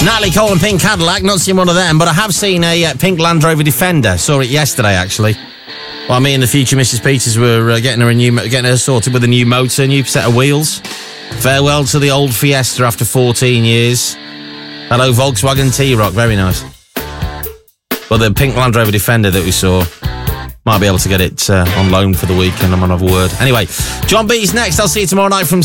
Natalie Cole and Pink Cadillac, not seen one of them, but I have seen a pink Land Rover Defender. Saw it yesterday, actually. Well, me and the future Mrs. Peters were getting her sorted with a new motor, a new set of wheels. Farewell to the old Fiesta after 14 years. Hello, Volkswagen T-Roc, very nice. But the pink Land Rover Defender that we saw, might be able to get it on loan for the weekend, I'm on a word. Anyway, John B's next. I'll see you tomorrow night from